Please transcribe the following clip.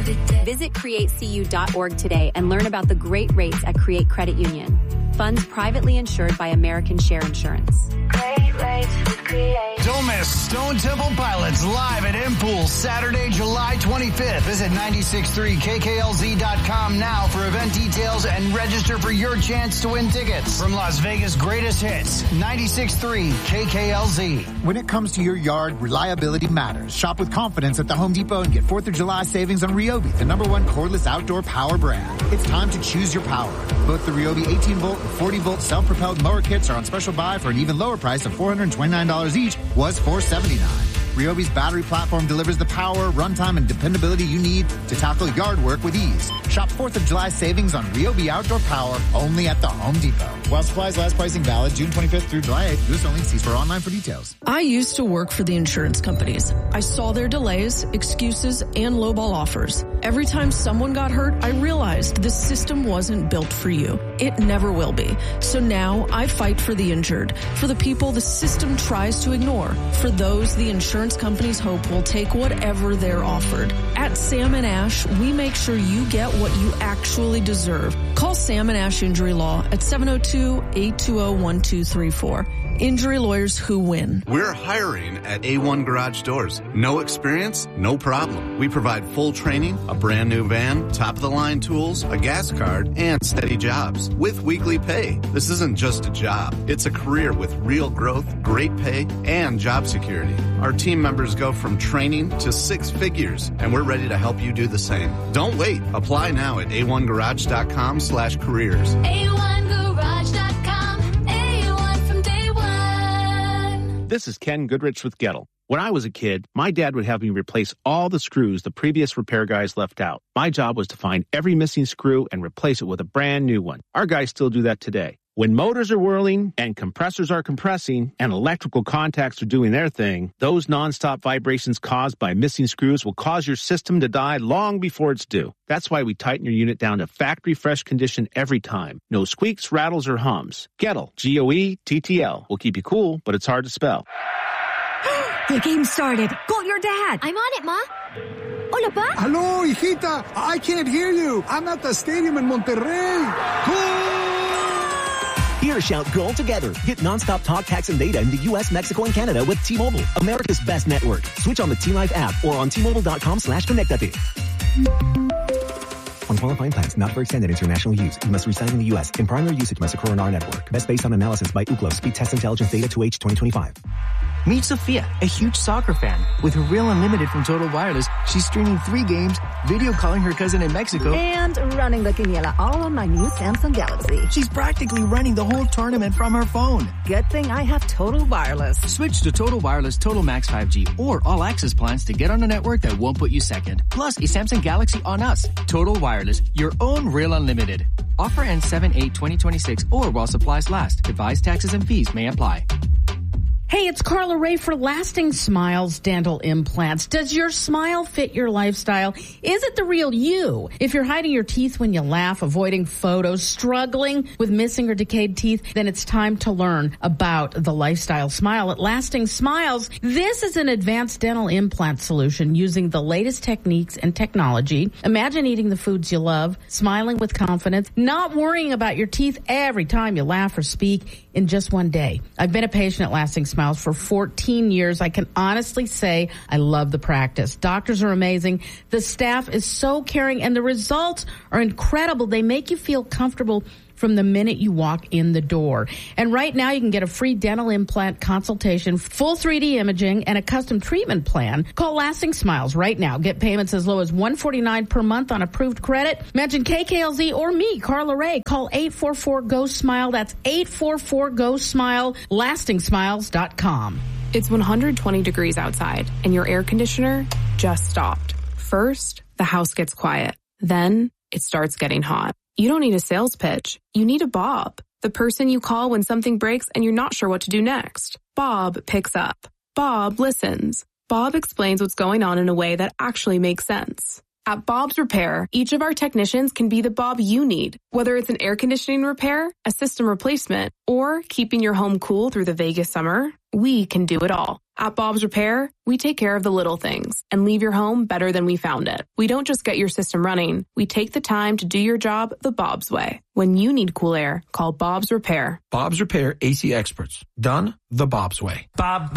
Visit createcu.org today and learn about the great rates at Create Credit Union. Funds privately insured by American Share Insurance. Great rates with Create. Don't miss Stone Temple Pilots live at Impool Saturday, July 25th. Visit 963kklz.com now for event details and register for your chance to win tickets. From Las Vegas' greatest hits, 96.3 KKLZ. When it comes to your yard, reliability matters. Shop with confidence at the Home Depot and get 4th of July savings on Ryobi, the #1 cordless outdoor power brand. It's time to choose your power. Both the Ryobi 18-volt and 40-volt self-propelled mower kits are on special buy for an even lower price of $429 each, was $479. Ryobi's battery platform delivers the power, runtime, and dependability you need to tackle yard work with ease. Shop 4th of July savings on Ryobi Outdoor Power only at the Home Depot. While supplies last, pricing valid June 25th through July 8th. This only sees for online for details. I used to work for the insurance companies. I saw their delays, excuses, and lowball offers. Every time someone got hurt, I realized this system wasn't built for you. It never will be. So now I fight for the injured, for the people the system tries to ignore, for those the insurance companies hope will take whatever they're offered. At Sam & Ash, we make sure you get what you actually deserve. Call Sam & Ash Injury Law at 702-820-1234. Injury lawyers who win. We're hiring at A1 Garage Doors. No experience? No problem. We provide full training, a brand new van, top-of-the-line tools, a gas card, and steady jobs with weekly pay. This isn't just a job. It's a career with real growth, great pay, and job security. Our team members go from training to 6 figures, and we're ready to help you do the same. Don't wait. Apply now at a1garage.com/careers. A1garage.com. A1 from day one. This is Ken Goodrich with Gettle. When I was a kid, my dad would have me replace all the screws the previous repair guys left out. My job was to find every missing screw and replace it with a brand new one. Our guys still do that today. When motors are whirling and compressors are compressing and electrical contacts are doing their thing, those nonstop vibrations caused by missing screws will cause your system to die long before it's due. That's why we tighten your unit down to factory fresh condition every time. No squeaks, rattles, or hums. Gettle, Goettl, will keep you cool, but it's hard to spell. The game started. Call your dad. I'm on it, Ma. Hola, Pa. Hello, hijita. I can't hear you. I'm at the stadium in Monterrey. Here, shout goal together. Get nonstop talk, text, and data in the U.S., Mexico, and Canada with T-Mobile, America's best network. Switch on the T-Life app or on T-Mobile.com/connectate. On qualifying plans, not for extended international use. You must reside in the U.S. In primary usage must occur on our network. Best based on analysis by Ookla. Speed Test Intelligence Data 2H 2025. Meet Sophia, a huge soccer fan. With her Real Unlimited from Total Wireless, she's streaming 3 games, video calling her cousin in Mexico, and running the quiniela all on my new Samsung Galaxy. She's practically running the whole tournament from her phone. Good thing I have Total Wireless. Switch to Total Wireless Total Max 5G or All Access plans to get on a network that won't put you second. Plus, a Samsung Galaxy on us. Total Wireless, your own Real Unlimited. Offer ends 7/8/2026 or while supplies last. Device taxes and fees may apply. Hey, it's Carla Ray for Lasting Smiles Dental Implants. Does your smile fit your lifestyle? Is it the real you? If you're hiding your teeth when you laugh, avoiding photos, struggling with missing or decayed teeth, then it's time to learn about the lifestyle smile at Lasting Smiles. This is an advanced dental implant solution using the latest techniques and technology. Imagine eating the foods you love, smiling with confidence, not worrying about your teeth every time you laugh or speak in just one day. I've been a patient at Lasting Smiles for 14 years. I can honestly say I love the practice. Doctors are amazing. The staff is so caring and the results are incredible. They make you feel comfortable from the minute you walk in the door. And right now you can get a free dental implant consultation, full 3D imaging, and a custom treatment plan. Call Lasting Smiles right now. Get payments as low as $149 per month on approved credit. Mention KKLZ or me, Carla Ray. Call 844-GO-SMILE. That's 844-GO-SMILE. LastingSmiles.com. It's 120 degrees outside, and your air conditioner just stopped. First, the house gets quiet. Then, it starts getting hot. You don't need a sales pitch. You need a Bob, the person you call when something breaks and you're not sure what to do next. Bob picks up. Bob listens. Bob explains what's going on in a way that actually makes sense. At Bob's Repair, each of our technicians can be the Bob you need, whether it's an air conditioning repair, a system replacement, or keeping your home cool through the Vegas summer. We can do it all. At Bob's Repair, we take care of the little things and leave your home better than we found it. We don't just get your system running. We take the time to do your job the Bob's way. When you need cool air, call Bob's Repair. Bob's Repair AC experts. Done the Bob's way. Bob